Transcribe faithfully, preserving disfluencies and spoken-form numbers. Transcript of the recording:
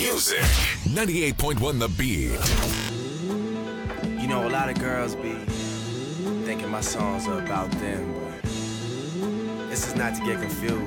music. ninety-eight point one The Beat. You know, a lot of girls be thinking my songs are about them, but this is not to get confused.